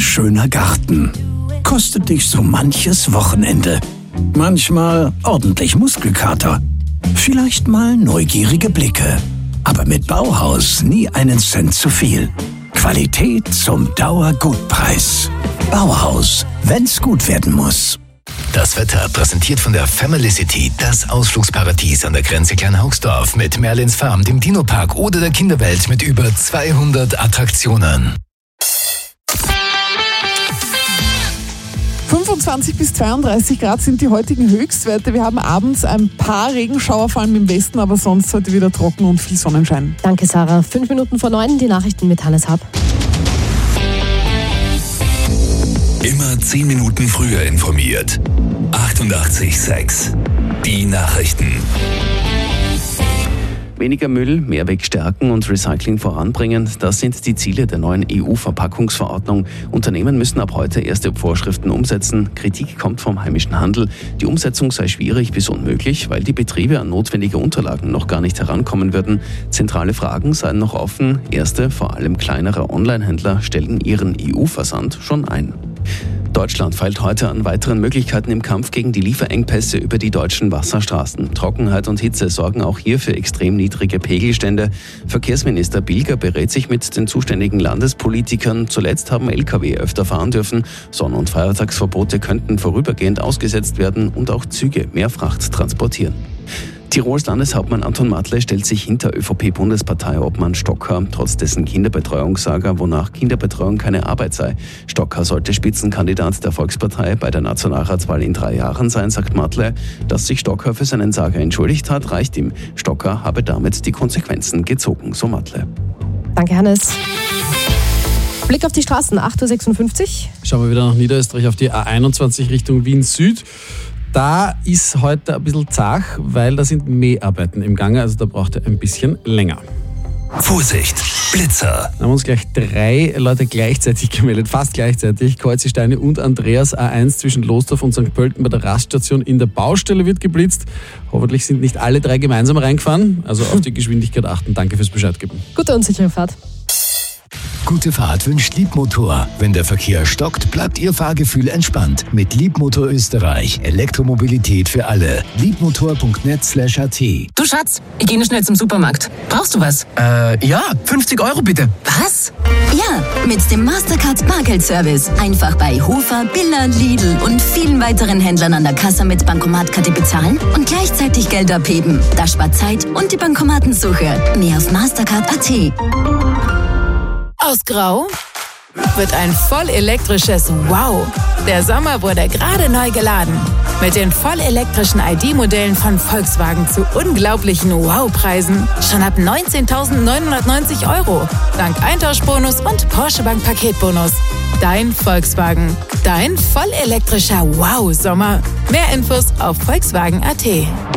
schöner Garten kostet dich so manches Wochenende. Manchmal ordentlich Muskelkater. Vielleicht mal neugierige Blicke. Aber mit Bauhaus nie einen Cent zu viel. Qualität zum Dauergutpreis. Bauhaus, wenn's gut werden muss. Das Wetter präsentiert von der Family City, das Ausflugsparadies an der Grenze Kleinhaugsdorf mit Merlins Farm, dem Dino-Park oder der Kinderwelt mit über 200 Attraktionen. 25 bis 32 Grad sind die heutigen Höchstwerte. Wir haben abends ein paar Regenschauer, vor allem im Westen, aber sonst heute wieder trocken und viel Sonnenschein. Danke, Sarah. 5 Minuten vor 9, die Nachrichten mit Hannes Happ. Immer 10 Minuten früher informiert. 88,6. Die Nachrichten. Weniger Müll, Mehrwegstärken und Recycling voranbringen, das sind die Ziele der neuen EU-Verpackungsverordnung. Unternehmen müssen ab heute erste Vorschriften umsetzen. Kritik kommt vom heimischen Handel. Die Umsetzung sei schwierig bis unmöglich, weil die Betriebe an notwendige Unterlagen noch gar nicht herankommen würden. Zentrale Fragen seien noch offen. Erste, vor allem kleinere Online-Händler, stellen ihren EU-Versand schon ein. Deutschland feilt heute an weiteren Möglichkeiten im Kampf gegen die Lieferengpässe über die deutschen Wasserstraßen. Trockenheit und Hitze sorgen auch hier für extrem niedrige Pegelstände. Verkehrsminister Bilger berät sich mit den zuständigen Landespolitikern. Zuletzt haben Lkw öfter fahren dürfen. Sonn- und Feiertagsverbote könnten vorübergehend ausgesetzt werden und auch Züge mehr Fracht transportieren. Tirols Landeshauptmann Anton Matle stellt sich hinter ÖVP-Bundesparteiobmann Stocker, trotz dessen Kinderbetreuungssaga, wonach Kinderbetreuung keine Arbeit sei. Stocker sollte Spitzenkandidat der Volkspartei bei der Nationalratswahl in 3 Jahren sein, sagt Matle. Dass sich Stocker für seinen Sager entschuldigt hat, reicht ihm. Stocker habe damit die Konsequenzen gezogen, so Matle. Danke, Hannes. Blick auf die Straßen, 8.56 Uhr. Schauen wir wieder nach Niederösterreich auf die A21 Richtung Wien Süd. Da ist heute ein bisschen zach, weil da sind Mäharbeiten im Gange, also da braucht er ein bisschen länger. Vorsicht, Blitzer. Da haben uns gleich 3 Leute gleichzeitig gemeldet, fast gleichzeitig. Kreuzi Steine und Andreas, A1 zwischen Lostorf und St. Pölten bei der Raststation in der Baustelle wird geblitzt. Hoffentlich sind nicht alle 3 gemeinsam reingefahren, also auf die Geschwindigkeit achten. Danke fürs Bescheid geben. Gute und sichere Fahrt. Gute Fahrt wünscht Liebmotor. Wenn der Verkehr stockt, bleibt Ihr Fahrgefühl entspannt. Mit Liebmotor Österreich. Elektromobilität für alle. Liebmotor.net/at. Du Schatz, ich gehe nur schnell zum Supermarkt. Brauchst du was? Ja, 50 € bitte. Was? Ja, mit dem Mastercard Bargeldservice. Einfach bei Hofer, Billa, Lidl und vielen weiteren Händlern an der Kasse mit Bankomatkarte bezahlen und gleichzeitig Geld abheben. Das spart Zeit und die Bankomatensuche. Mehr auf Mastercard.at. Aus Grau wird ein vollelektrisches Wow. Der Sommer wurde gerade neu geladen. Mit den vollelektrischen ID-Modellen von Volkswagen zu unglaublichen Wow-Preisen. Schon ab 19.990 €. Dank Eintauschbonus und Porsche Bank Paketbonus. Dein Volkswagen. Dein vollelektrischer Wow-Sommer. Mehr Infos auf Volkswagen.at.